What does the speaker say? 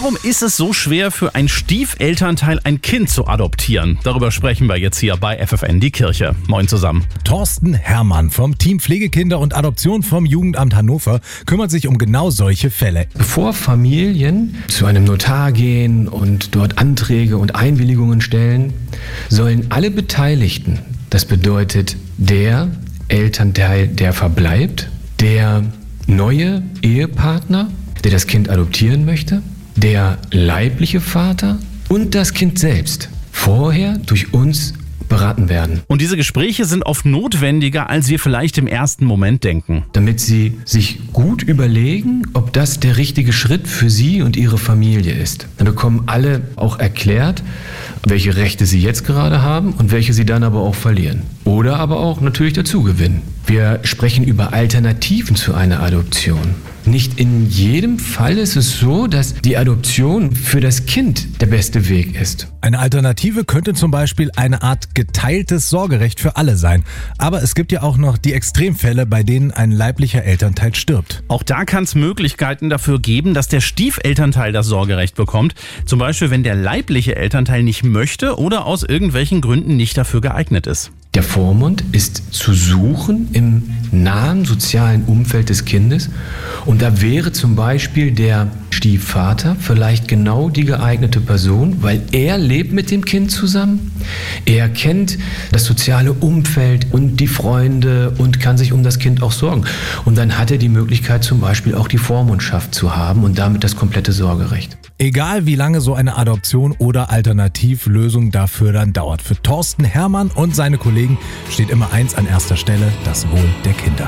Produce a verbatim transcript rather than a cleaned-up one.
Warum ist es so schwer für ein Stiefelternteil ein Kind zu adoptieren? Darüber sprechen wir jetzt hier bei F F N die Kirche. Moin zusammen. Thorsten Herrmann vom Team Pflegekinder und Adoption vom Jugendamt Hannover kümmert sich um genau solche Fälle. Bevor Familien zu einem Notar gehen und dort Anträge und Einwilligungen stellen, sollen alle Beteiligten, das bedeutet der Elternteil, der verbleibt, der neue Ehepartner, der das Kind adoptieren möchte, der leibliche Vater und das Kind selbst vorher durch uns beraten werden. Und diese Gespräche sind oft notwendiger, als wir vielleicht im ersten Moment denken. Damit sie sich gut überlegen, ob das der richtige Schritt für sie und ihre Familie ist. Dann bekommen alle auch erklärt, welche Rechte sie jetzt gerade haben und welche sie dann aber auch verlieren. Oder aber auch natürlich dazu gewinnen. Wir sprechen über Alternativen zu einer Adoption. Nicht in jedem Fall ist es so, dass die Adoption für das Kind der beste Weg ist. Eine Alternative könnte zum Beispiel eine Art geteiltes Sorgerecht für alle sein. Aber es gibt ja auch noch die Extremfälle, bei denen ein leiblicher Elternteil stirbt. Auch da kann es Möglichkeiten dafür geben, dass der Stiefelternteil das Sorgerecht bekommt. Zum Beispiel, wenn der leibliche Elternteil nicht möchte oder aus irgendwelchen Gründen nicht dafür geeignet ist. Der Vormund ist zu suchen im nahen sozialen Umfeld des Kindes und da wäre zum Beispiel der Stiefvater vielleicht genau die geeignete Person, weil er lebt mit dem Kind zusammen, er kennt das soziale Umfeld und die Freunde und kann sich um das Kind auch sorgen. Und dann hat er die Möglichkeit zum Beispiel auch die Vormundschaft zu haben und damit das komplette Sorgerecht. Egal wie lange so eine Adoption oder Alternativlösung dafür dann dauert. Für Thorsten Herrmann und seine Kollegen steht immer eins an erster Stelle: das Wohl der Kinder.